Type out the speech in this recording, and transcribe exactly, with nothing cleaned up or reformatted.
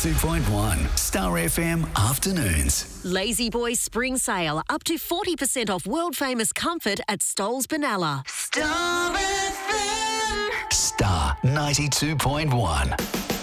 ninety-two point one Star F M Afternoons. Lazy Boy Spring Sale. Up to forty percent off world-famous comfort at Stoles Benalla. Star F M. Star ninety-two point one.